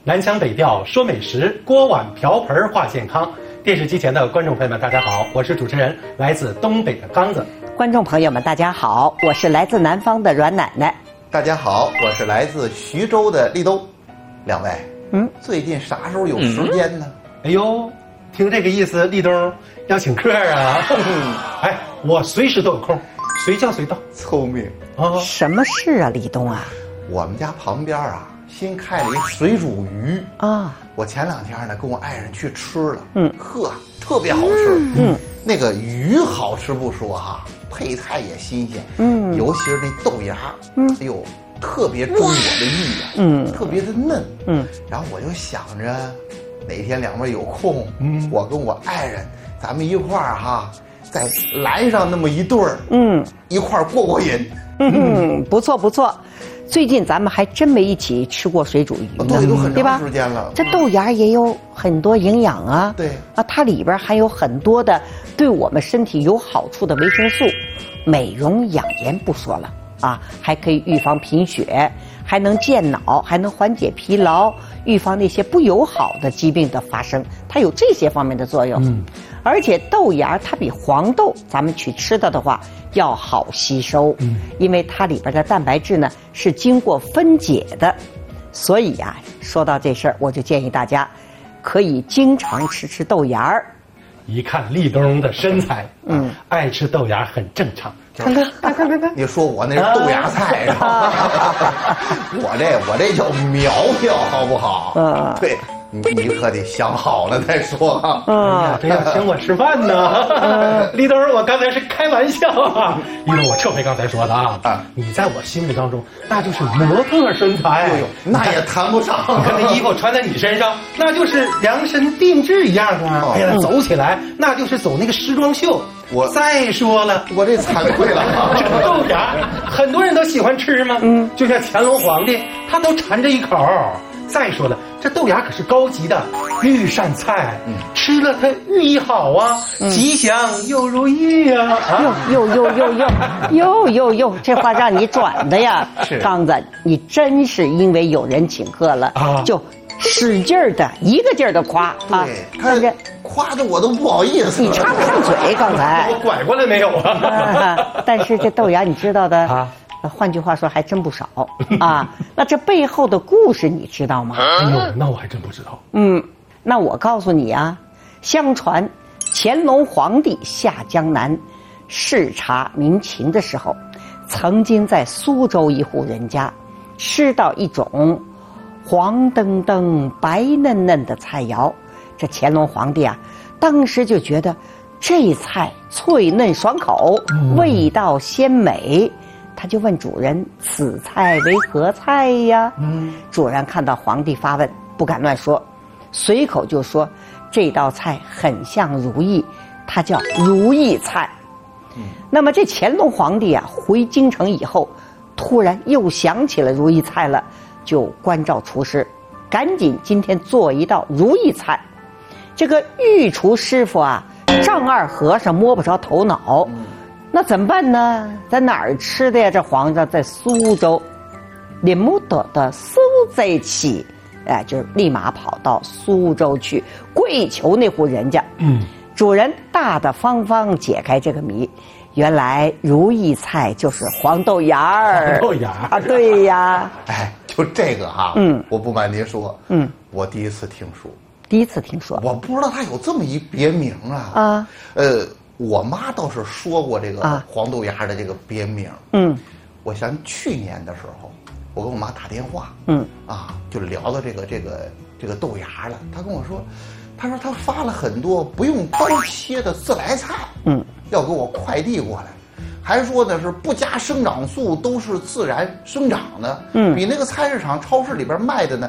南腔北调说美食，锅碗瓢盆话健康。电视机前的观众朋友们，大家好，我是主持人，来自东北的刚子。 观众朋友们，大家好，我是来自南方的阮奶奶。 大家好，我是来自徐州的立冬。两位，最近啥时候有时间呢？ 哎呦，听这个意思，立冬要请客啊！哎，我随时都有空，随叫随到。 聪明啊！ 什么事啊，立冬啊？ 我们家旁边啊，新开了一水煮鱼啊。 我前两天呢，跟我爱人去吃了，呵，特别好吃。那个鱼好吃不说哈，配菜也新鲜，尤其是那豆芽，哎呦，特别中我的意啊，特别的嫩，然后我就想着，哪天两位有空，我跟我爱人，咱们一块儿哈，再来上那么一对儿，一块儿过过瘾。 不错不错。最近咱们还真没一起吃过水煮鱼呢， 对，都很对吧？ 长时间了。 这豆芽也有很多营养啊， 对啊，它里边含有很多的对我们身体有好处的维生素，美容养颜不说了啊，还可以预防贫血，还能健脑，还能缓解疲劳，预防那些不友好的疾病的发生，它有这些方面的作用。而且豆芽它比黄豆咱们去吃的话要好吸收，因为它里边的蛋白质呢是经过分解的，所以呀，说到这事儿，我就建议大家可以经常吃豆芽儿。 一看立冬的身材，爱吃豆芽很正常。 看， 你说我那是豆芽菜是吧？我这叫苗苗，好不好？对。你可得想好了再说啊！ 这要请我吃饭呢。立冬，我刚才是开玩笑啊。立冬，我撤回刚才说的啊。你在我心目当中那就是模特身材， 那也谈不上。 你看那衣服穿在你身上，那就是量身定制一样啊。哎呀，走起来那就是走那个时装秀。再说了， 我这惭愧了。 这豆芽，很多人都喜欢吃吗？就像乾隆皇帝，他都馋着一口。再说了，这豆芽可是高级的御膳菜，吃了它寓意好啊，吉祥又如意呀！ 哟，这话让你转的呀，刚子，你真是因为有人请客了，就使劲儿的一个劲儿的夸啊！ 看着夸的我都不好意思， 你插不上嘴，刚才我拐过来没有啊？ 但是这豆芽你知道的啊。换句话说，还真不少啊！那这背后的故事你知道吗？ 哎呦，那我还真不知道。 那我告诉你啊，相传乾隆皇帝下江南视察民情的时候，曾经在苏州一户人家吃到一种黄澄澄、白嫩嫩的菜肴。这乾隆皇帝啊，当时就觉得这菜脆嫩爽口，味道鲜美。他就问主人：“此菜为何菜呀？”主人看到皇帝发问，不敢乱说，随口就说：“这道菜很像如意，它叫如意菜。”那么这乾隆皇帝啊，回京城以后，突然又想起了如意菜了，就关照厨师，赶紧今天做一道如意菜。这个御厨师傅啊，丈二和尚摸不着头脑。那怎么办呢？在哪儿吃的呀？这皇上在苏州，连木得的苏在一起，就立马跑到苏州去跪求那户人家。主人大大方方解开这个谜，原来如意菜就是黄豆芽儿。 黄豆芽啊，对呀。 哎，就这个哈，我不瞒您说，我第一次听说。 第一次听说， 我不知道它有这么一别名啊。我妈倒是说过这个黄豆芽的这个别名。我想去年的时候，我跟我妈打电话，就聊到这个豆芽了。她跟我说，她说她发了很多不用刀切的自来菜，要给我快递过来，还说呢是不加生长素，都是自然生长的，比那个菜市场、超市里边卖的呢